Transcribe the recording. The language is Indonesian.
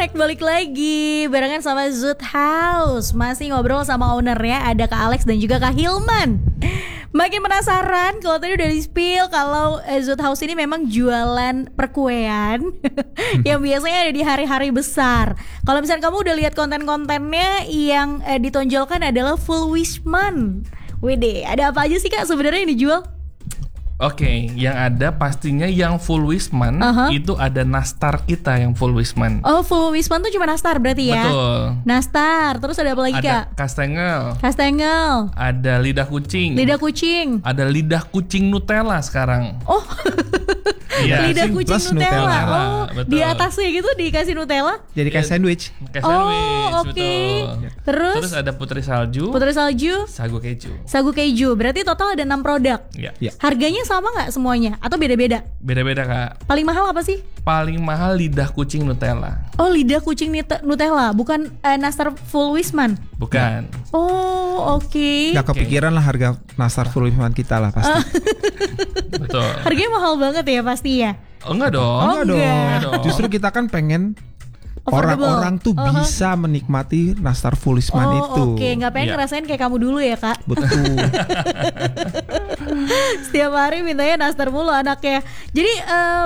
Alright, balik lagi barengan sama Zoot House. Masih ngobrol sama ownernya, ada Kak Alex dan juga Kak Hilman. Makin penasaran kalau tadi udah di-spill kalau Zoot House ini memang jualan perkuean yang biasanya ada di hari-hari besar. Kalau misalnya kamu udah lihat konten-kontennya yang ditonjolkan adalah full wish month. Wede, ada apa aja sih Kak sebenarnya yang dijual? Oke, yang ada pastinya yang full Wisman itu ada nastar kita yang full Wisman. Oh, full Wisman tuh cuma nastar berarti ya? Betul. Nastar, terus ada apa lagi ada Kak? Kastengel. Ada lidah kucing. Lidah kucing. Ada lidah kucing Nutella sekarang. Oh, Iya. lidah kucing Nutella. Oh, betul. di atasnya gitu dikasih Nutella? Jadi kayak sandwich. Kayak sandwich, oke. betul. Terus ada putri salju. Putri salju. Sagu keju. Sagu keju. Berarti total ada 6 produk. Iya. Ya. Harganya sama nggak semuanya? Atau beda-beda? Beda-beda Kak. Paling mahal apa sih? Paling mahal lidah kucing Nutella. Oh, lidah kucing Nutella, bukan nastar full Wisman. Bukan. Oh, oke. Gak kepikiran lah harga nastar full Wisman kita lah pasti. Betul. Harganya mahal banget ya pasti ya. Oh, enggak dong. enggak dong. Justru kita kan pengen Affordable. orang-orang tuh bisa menikmati nastar full Wisman itu. Oke, nggak pengen Iya. ngerasain kayak kamu dulu ya Kak. Betul. Setiap hari mintanya nastar mulu anaknya. Jadi